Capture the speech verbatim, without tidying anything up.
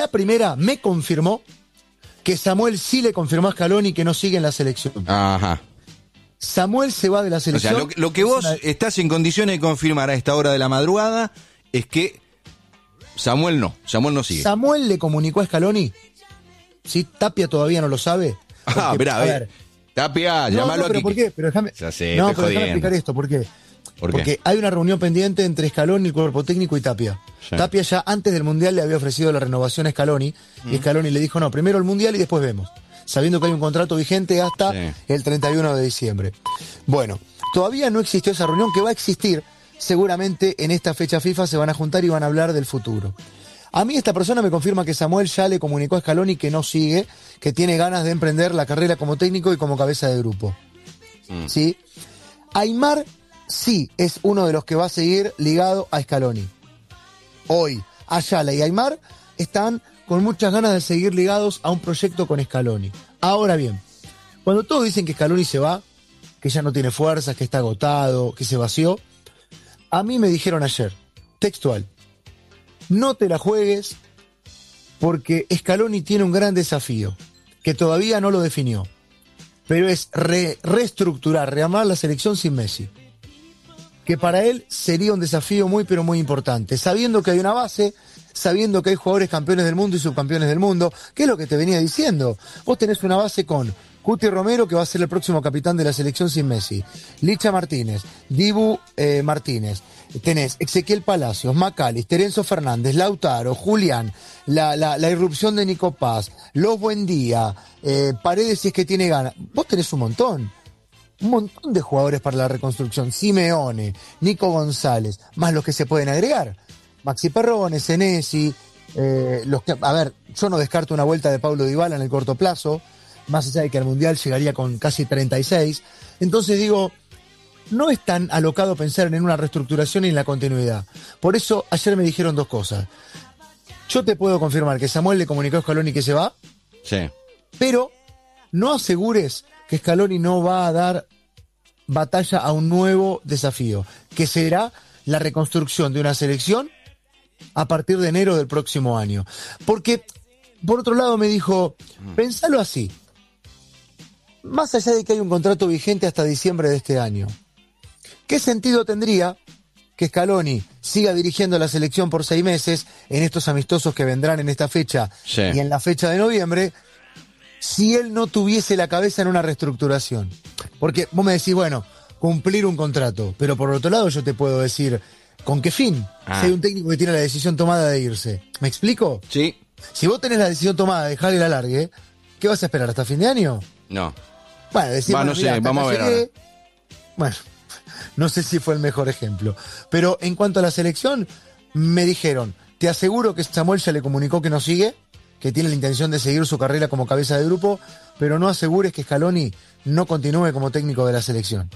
La primera me confirmó que Samuel sí le confirmó a Scaloni que no sigue en la selección. Ajá. Samuel se va de la selección. O sea, lo, lo que vos una... estás en condiciones de confirmar a esta hora de la madrugada es que Samuel no, Samuel no sigue. Samuel le comunicó a Scaloni. ¿Sí? Tapia todavía no lo sabe. Porque, ah, mirá, a ver. Tapia, no, llámalo no, pero aquí. ¿por qué? Pero déjame, ya sé, no, pero déjame explicar esto. ¿Por qué? ¿Por Porque qué? hay una reunión pendiente entre Scaloni, el cuerpo técnico y Tapia. Sí. Tapia ya antes del Mundial le había ofrecido la renovación a Scaloni. Mm. Y Scaloni le dijo, no, primero el Mundial y después vemos. Sabiendo que hay un contrato vigente hasta sí. el treinta y uno de diciembre. Bueno, todavía no existió esa reunión, que va a existir. Seguramente en esta fecha FIFA se van a juntar y van a hablar del futuro. A mí esta persona me confirma que Samuel ya le comunicó a Scaloni que no sigue, que tiene ganas de emprender la carrera como técnico y como cabeza de grupo. Mm. ¿Sí? Aimar sí es uno de los que va a seguir ligado a Scaloni. Hoy, Ayala y Aimar están con muchas ganas de seguir ligados a un proyecto con Scaloni. Ahora bien, cuando todos dicen que Scaloni se va, que ya no tiene fuerzas, que está agotado, que se vació, a mí me dijeron ayer, textual, no te la juegues porque Scaloni tiene un gran desafío, que todavía no lo definió, pero es re, reestructurar, rearmar la selección sin Messi, que para él sería un desafío muy pero muy importante, sabiendo que hay una base, sabiendo que hay jugadores campeones del mundo y subcampeones del mundo, que es lo que te venía diciendo. Vos tenés una base con Cuti Romero, que va a ser el próximo capitán de la selección sin Messi, Licha Martínez, Dibu eh, Martínez, tenés Ezequiel Palacios, McAllister, Enzo Fernández, Lautaro, Julián, la, la, la irrupción de Nico Paz, Los Buendía, eh, Paredes si es que tiene ganas. Vos tenés un montón. Un montón de jugadores para la reconstrucción. Simeone, Nico González, más los que se pueden agregar. Maxi Perrone, Senesi, eh, los que, a ver, yo no descarto una vuelta de Paulo Dybala en el corto plazo, más allá de que al Mundial llegaría con casi treinta y seis. Entonces digo, no es tan alocado pensar en una reestructuración y en la continuidad. Por eso ayer me dijeron dos cosas. Yo te puedo confirmar que Samuel le comunicó a Scaloni que se va, sí, pero no asegures que Scaloni no va a dar batalla a un nuevo desafío, que será la reconstrucción de una selección a partir de enero del próximo año. Porque, por otro lado, me dijo, pensalo así, más allá de que hay un contrato vigente hasta diciembre de este año, ¿qué sentido tendría que Scaloni siga dirigiendo la selección por seis meses en estos amistosos que vendrán en esta fecha sí. y en la fecha de noviembre, si él no tuviese la cabeza en una reestructuración? Porque vos me decís, bueno, cumplir un contrato, pero por otro lado yo te puedo decir, ¿con qué fin? Ah. Si hay un técnico que tiene la decisión tomada de irse. ¿Me explico? Sí. Si vos tenés la decisión tomada de dejar el alargue, ¿qué vas a esperar? ¿Hasta fin de año? No. Bueno, decir, Va, no sé, vamos a ver llegué, ahora. Bueno, no sé si fue el mejor ejemplo. Pero en cuanto a la selección, me dijeron, te aseguro que Samuel ya le comunicó que no sigue, que tiene la intención de seguir su carrera como cabeza de grupo, pero no asegures que Scaloni no continúe como técnico de la selección.